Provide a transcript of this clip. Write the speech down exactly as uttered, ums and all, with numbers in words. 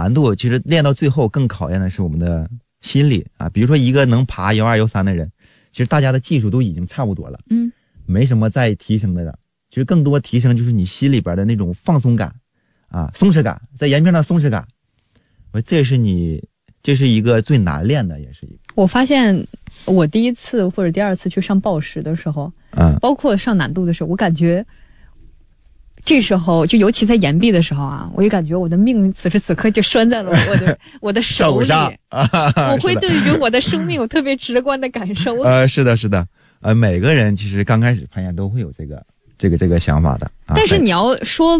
难度，其实练到最后更考验的是我们的心理啊。比如说一个能爬幺二幺三的人，其实大家的技术都已经差不多了， 嗯， 没什么再提升的了。其实更多提升就是你心里边的那种放松感啊，松弛感，在岩壁上的松弛感，我这是你这是一个最难练的，也是一个。 我发现我第一次或者第二次去上抱石的时候， 嗯， 包括上难度的时候，我感觉这时候就尤其在岩壁的时候啊，我就感觉我的命此时此刻就拴在了我的我的手里， 手上啊、 我会对于我的生命有特别直观的感受。 呃，是的，是的，呃，每个人其实刚开始攀岩都会有这个这个这个想法的、啊。 但是你要说